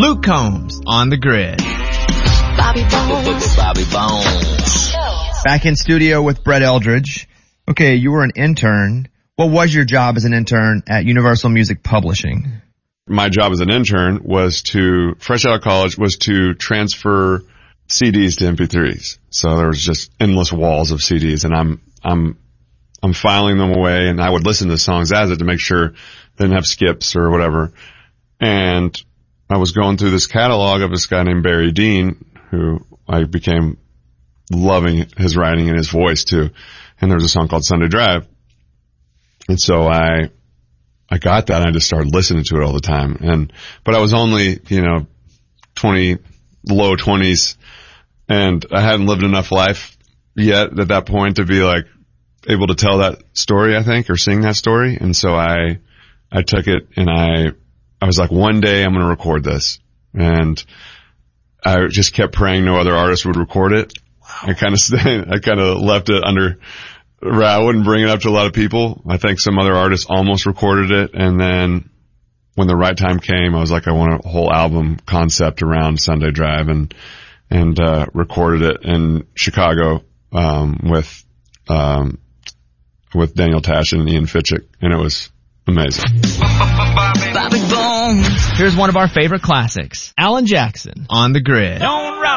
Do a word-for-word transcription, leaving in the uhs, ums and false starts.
Luke Combs on the Grid. Bobby Bones. Bobby Bones. Back in studio with Brett Eldridge. Okay, you were an intern. What was your job as an intern at Universal Music Publishing? My job as an intern was to, fresh out of college, was to transfer C Ds to M P threes. So there was just endless walls of C Ds, and I'm, I'm, I'm filing them away, and I would listen to songs as it to make sure they didn't have skips or whatever. And I was going through this catalog of this guy named Barry Dean, who I became loving his writing and his voice too. And there was a song called Sunday Drive. And so I, I got that and I just started listening to it all the time. And, but I was only, you know, twenty, low twenties, and I hadn't lived enough life yet at that point to be like able to tell that story, I think, or sing that story. And so I, I took it and I, I was like, one day I'm going to record this. And I just kept praying no other artist would record it. Wow. I kind of, I kind of left it under, I wouldn't bring it up to a lot of people. I think some other artists almost recorded it, and then when the right time came, I was like, I want a whole album concept around Sunday Drive, and and uh recorded it in Chicago um with um with Daniel Tash and Ian Fitchick, and it was amazing. Bobby Bones. Here's one of our favorite classics, Alan Jackson on the Grid. Don't